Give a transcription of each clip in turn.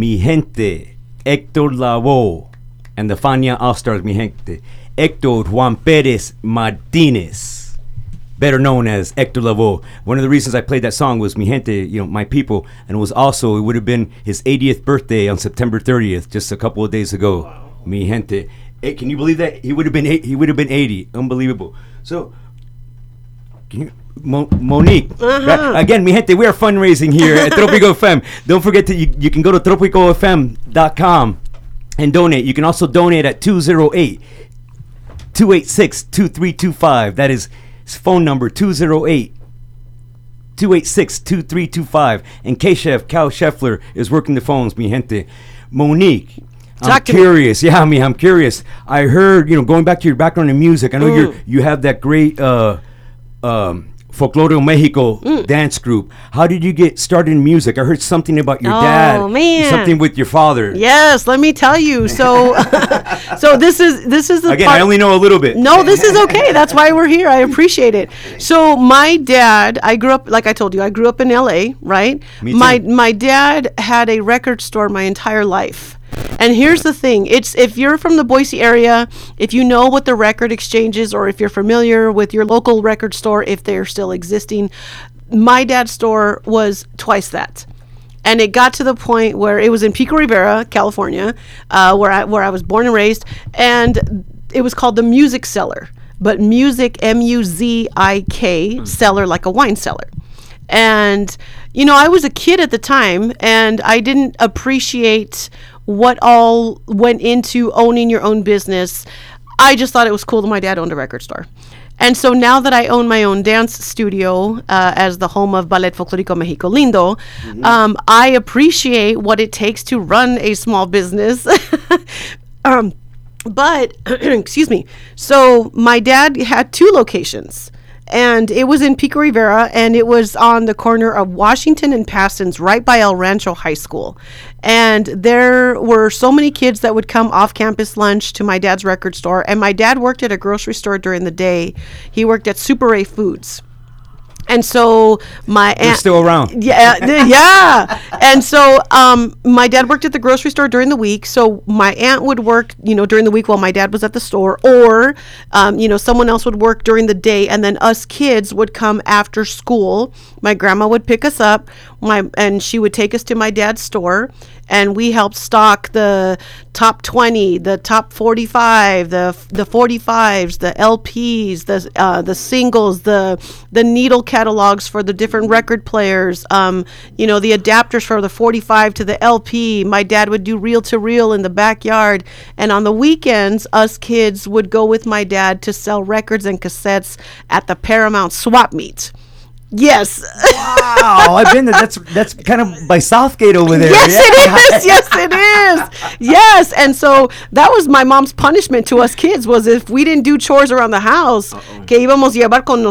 Mi gente, Hector Lavoe, and the Fania All-Stars, mi gente. Hector Juan Perez Martinez, better known as Hector Lavoe. One of the reasons I played that song was mi gente, my people, and it would have been his 80th birthday on September 30th, just a couple of days ago. Wow. Mi gente. Hey, can you believe that? He would have been 80. Unbelievable. So, Monique, again, mi gente, we are fundraising here at Tropico FM. Don't forget you can go to tropicofm.com and donate. You can also donate at 208-286-2325. That is his phone number, 208-286-2325. And K-Chef, Cal Scheffler, is working the phones, mi gente. Monique, I'm curious. Yeah, I'm curious. I heard, going back to your background in music, I know you have that great Folklore Mexico dance group. How did you get started in music? I heard something about your dad. Man. Something with your father. Yes, let me tell you. So so this is the again, I only know a little bit. No, this is okay. That's why we're here. I appreciate it. So my dad, I grew up, like I told you, I grew up in LA, right? Me too. My dad had a record store my entire life. And here's the thing, if you're from the Boise area, if you know what the record exchange is, or if you're familiar with your local record store, if they're still existing, my dad's store was twice that. And it got to the point where it was in Pico Rivera, California, where I was born and raised, and it was called the Music Cellar, but music, M-U-Z-I-K, cellar, like a wine cellar. And, I was a kid at the time, and I didn't appreciate what all went into owning your own business. I just thought it was cool that my dad owned a record store. And so now that I own my own dance studio as the home of Ballet Folklorico Mexico Lindo, I appreciate what it takes to run a small business. But, excuse me, so my dad had 2 locations. And it was in Pico Rivera, and it was on the corner of Washington and Parsons, right by El Rancho High School. And there were so many kids that would come off-campus lunch to my dad's record store. And my dad worked at a grocery store during the day. He worked at Super Ray Foods. And so my They're aunt still around. Yeah. And so my dad worked at the grocery store during the week. So my aunt would work, during the week while my dad was at the store, or someone else would work during the day, and then us kids would come after school. My grandma would pick us up, and she would take us to my dad's store, and we helped stock the top 20, the top 45, the 45s, the LPs, the singles, the needle catalogs for the different record players, the adapters for the 45 to the LP. My dad would do reel to reel in the backyard, and on the weekends, us kids would go with my dad to sell records and cassettes at the Paramount swap meet. Yes. Wow, I've been there. That's kind of by Southgate over there. Yes, it is. Yes, it is. Yes, and so that was my mom's punishment to us kids, was if we didn't do chores around the house, que íbamos a llevar con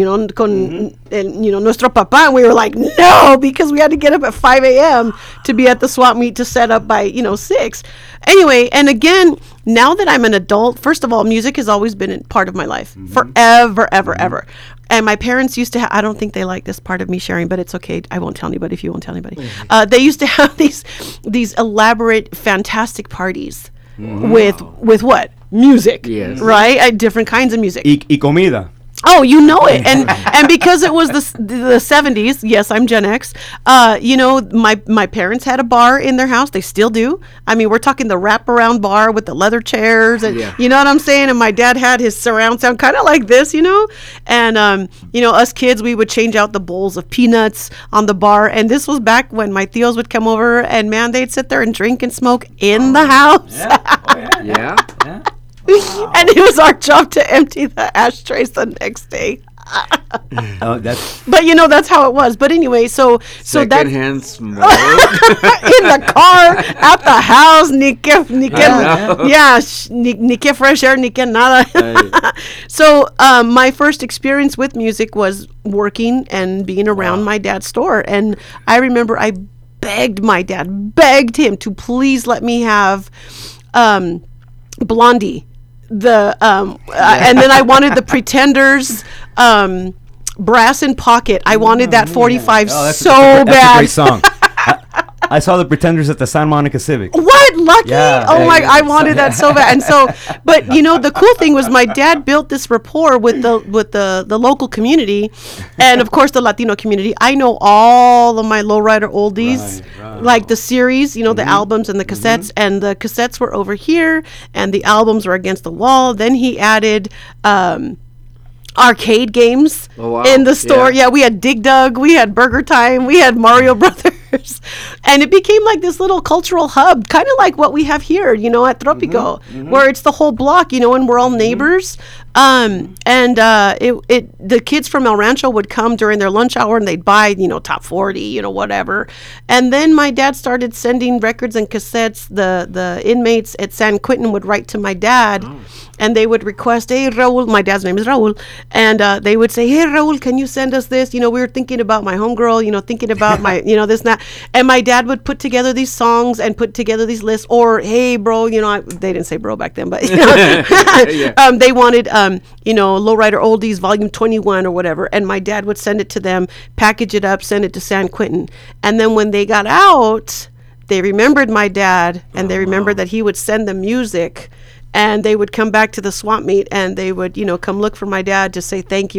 nuestro papá, and we were like, no, because we had to get up at 5 a.m. to be at the swap meet to set up by 6. Anyway, and again, now that I'm an adult, first of all, music has always been a part of my life, forever, ever. And my parents used to I don't think they like this part of me sharing, but it's okay. I won't tell anybody if you won't tell anybody. They used to have these elaborate, fantastic parties with what? Music. Yes. Right? Different kinds of music. Y comida. Oh, you know it. And because it was the 70s, yes, I'm Gen X, my parents had a bar in their house. They still do. I mean, we're talking the wraparound bar with the leather chairs, and you know what I'm saying? And my dad had his surround sound kind of like this, And, us kids, we would change out the bowls of peanuts on the bar. And this was back when my tios would come over, and, man, they'd sit there and drink and smoke in the house. Yeah. Wow. And it was our job to empty the ashtrays the next day. But that's how it was. But anyway, so that hand smoke in the car, at the house, ni que fresh air, ni que nada. So my first experience with music was working and being around my dad's store, and I remember I begged him to please let me have Blondie. And then I wanted the Pretenders, Brass in Pocket. I wanted that 45 so bad. That's a great song. I saw the Pretenders at the Santa Monica Civic. What? Lucky? Yeah, Oh yeah, my! yeah. I wanted that so bad. And so, but the cool thing was my dad built this rapport with the local community, and of course the Latino community. I know all of my lowrider oldies, Right. like the series, the albums and the cassettes, and the cassettes were over here, and the albums were against the wall. Then he added. Arcade games in the store. Yeah, we had Dig Dug, we had Burger Time, we had Mario Brothers, and it became like this little cultural hub, kind of like what we have here, at Tropico, where it's the whole block, and we're all neighbors. The kids from El Rancho would come during their lunch hour and they'd buy, top 40, whatever. And then my dad started sending records and cassettes. The inmates at San Quentin would write to my dad. And they would request, hey, Raul, my dad's name is Raul, and they would say, hey, Raul, can you send us this? We were thinking about my homegirl, thinking about my, this and that. And my dad would put together these songs and put together these lists, or, hey, bro, they didn't say bro back then, but, they wanted, Lowrider Oldies Volume 21 or whatever. And my dad would send it to them, package it up, send it to San Quentin. And then when they got out, they remembered my dad, and they remembered that he would send them music. And they would come back to the swap meet, and they would, come look for my dad to say thank you.